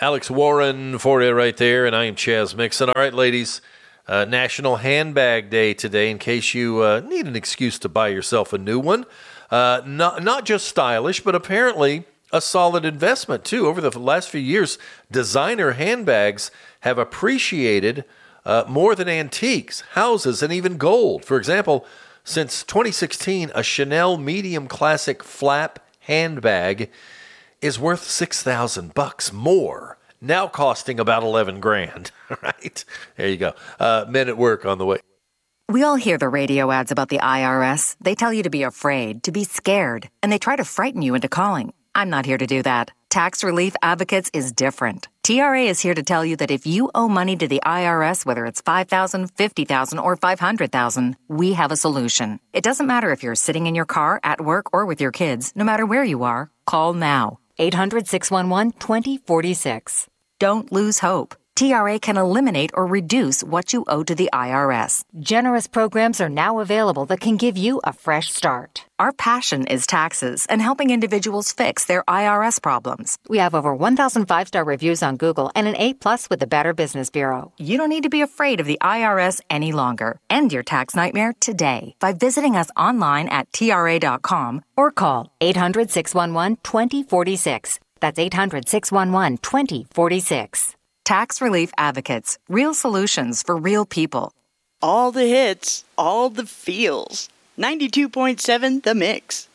Alex Warren for you right there, and I am Chaz Mixon. All right, ladies, National Handbag Day today, in case you need an excuse to buy yourself a new one. Not just stylish, but apparently a solid investment, too. Over the last few years, designer handbags have appreciated more than antiques, houses, and even gold. For example, since 2016, a Chanel medium classic flap handbag is worth $6,000 more, now costing about 11 grand. Right? There you go. Men at work on the way. We all hear the radio ads about the IRS. They tell you to be afraid, to be scared, and they try to frighten you into calling. I'm not here to do that. Tax Relief Advocates is different. TRA is here to tell you that if you owe money to the IRS, whether it's $5,000, $50,000, or $500,000, we have a solution. It doesn't matter if you're sitting in your car, at work, or with your kids. No matter where you are, call now. 800-611-2046. Don't lose hope. TRA can eliminate or reduce what you owe to the IRS. Generous programs are now available that can give you a fresh start. Our passion is taxes and helping individuals fix their IRS problems. We have over 1,000 5-star reviews on Google and an A+ with the Better Business Bureau. You don't need to be afraid of the IRS any longer. End your tax nightmare today by visiting us online at TRA.com or call 800-611-2046. That's 800-611-2046. Tax Relief Advocates. Real solutions for real people. All the hits, all the feels. 92.7 The Mix.